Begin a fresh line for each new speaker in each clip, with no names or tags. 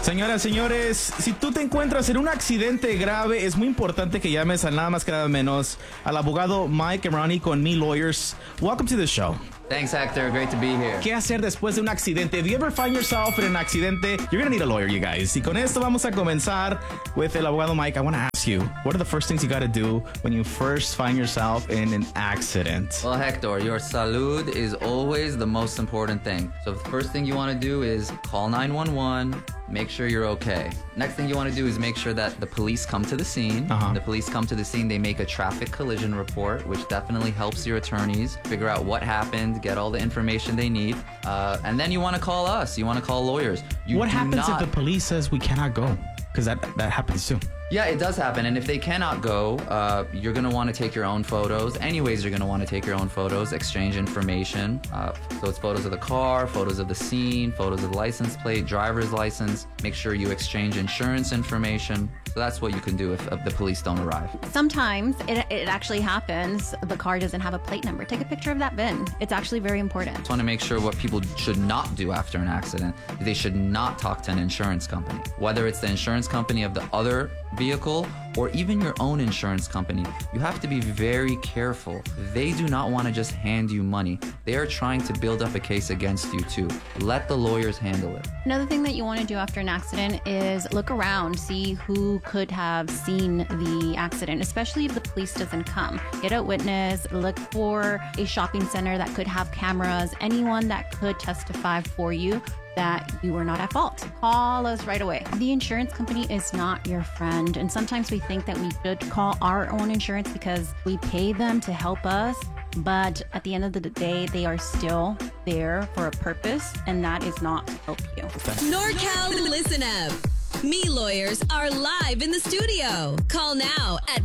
Señoras, señores, si tú te encuentras en un accidente grave, es muy importante que llames a nada más que nada menos al abogado Mike Emrani con Me Lawyers. Welcome to the show.
Thanks, Hector. Great to be here.
¿Qué hacer después de un accidente? If you ever find yourself in an accidente, you're gonna need a lawyer, you guys. Y con esto vamos a comenzar with el abogado Mike. I want to ask you, what are the first things you got to do when you first find yourself in an accident?
Well, Hector, your salud is always the most important thing. So the first thing you want to do is call 911. Make sure you're okay. Next thing you want to do is make sure that the police come to the scene. The police come to the scene, they make a traffic collision report, which definitely helps your attorneys figure out what happened, get all the information they need. And then you want to call us. You want to call lawyers.
What happens if the police says we cannot go? Because that happens too.
Yeah, it does happen. And if they cannot go, you're going to want to take your own photos. Anyways, you're going to want to take your own photos, exchange information. So it's photos of the car, photos of the scene, photos of the license plate, driver's license. Make sure you exchange insurance information. So that's what you can do if the police don't arrive.
Sometimes it actually happens. The car doesn't have a plate number. Take a picture of that VIN. It's actually very important.
Just want to make sure what people should not do after an accident. They should not talk to an insurance company. Whether it's the insurance company of the other vehicle or even your own insurance company, you have to be very careful. They do not want to just hand you money. They are trying to build up a case against you too. Let the lawyers handle it.
Another thing that you want to do after an accident is look around, see who could have seen the accident, especially if the police doesn't come. Get a witness, look for a shopping center that could have cameras, anyone that could testify for you that you were not at fault. Call us right away. The insurance company is not your friend, and sometimes we think that we should call our own insurance because we pay them to help us, but at the end of the day, they are still there for a purpose, and that is not to help you.
NorCal, listen up. Me Lawyers are live in the studio. Call now at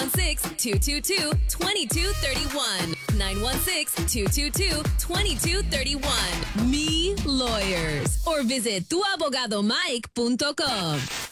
916-222-2231. 916-222-2231. Me Lawyers. Or visit tuabogadomike.com.